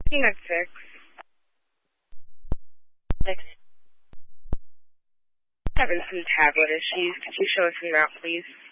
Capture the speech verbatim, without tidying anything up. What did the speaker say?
Looking at six. Six. Having some tablet issues. Could you show us en route, please?